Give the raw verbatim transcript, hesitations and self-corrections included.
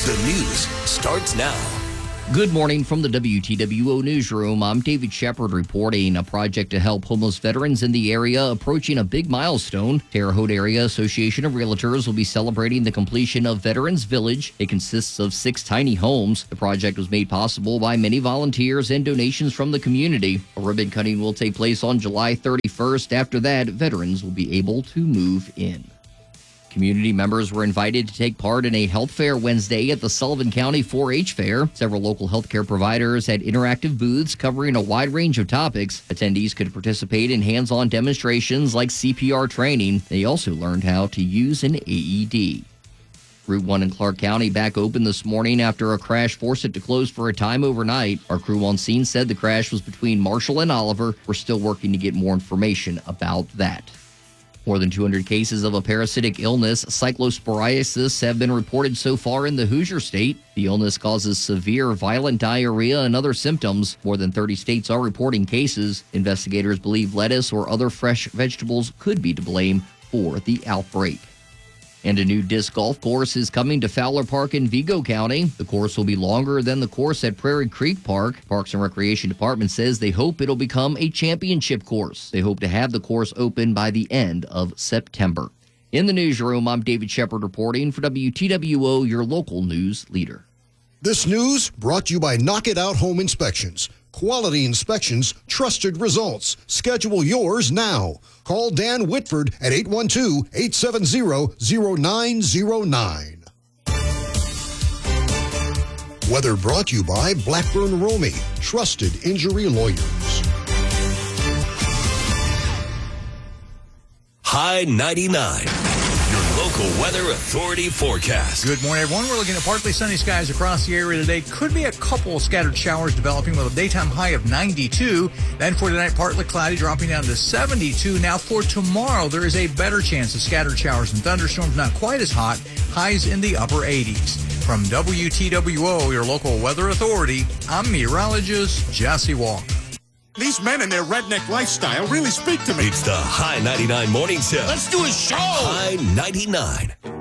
The news starts now. Good morning from the W T W O Newsroom. I'm David Shepard reporting. A project to help homeless veterans in the area approaching a big milestone. Terre Haute Area Association of Realtors will be celebrating the completion of Veterans Village. It consists of six tiny homes. The project was made possible by many volunteers and donations from the community. A ribbon cutting will take place on July thirty-first. After that, veterans will be able to move in. Community members were invited to take part in a health fair Wednesday at the Sullivan County four H Fair. Several local healthcare providers had interactive booths covering a wide range of topics. Attendees could participate in hands-on demonstrations like C P R training. They also learned how to use an A E D. Route one in Clark County back open this morning after a crash forced it to close for a time overnight. Our crew on scene said the crash was between Marshall and Oliver. We're still working to get more information about that. More than two hundred cases of a parasitic illness, cyclosporiasis, have been reported so far in the Hoosier State. The illness causes severe, violent diarrhea and other symptoms. More than thirty states are reporting cases. Investigators believe lettuce or other fresh vegetables could be to blame for the outbreak. And a new disc golf course is coming to Fowler Park in Vigo County. The course will be longer than the course at Prairie Creek Park. Parks and Recreation Department says they hope it'll become a championship course. They hope to have the course open by the end of September. In the newsroom, I'm David Shepard reporting for W T W O, your local news leader. This news brought to you by Knock It Out Home Inspections. Quality inspections, trusted results. Schedule yours now. Call Dan Whitford at eight one two, eight seven zero, zero nine zero nine. Weather brought to you by Blackburn Romy, trusted injury lawyers. High ninety-nine. Your local weather authority forecast. Good morning, everyone. We're looking at partly sunny skies across the area today. Could be a couple scattered showers developing with a daytime high of ninety-two. Then for tonight, partly cloudy, dropping down to seventy-two. Now for tomorrow, there is a better chance of scattered showers and thunderstorms, not quite as hot. Highs in the upper eighties. From W T W O, your local weather authority, I'm meteorologist Jesse Walker. These men and their redneck lifestyle really speak to me. It's the High ninety-nine Morning Show. Let's do a show. High ninety-nine.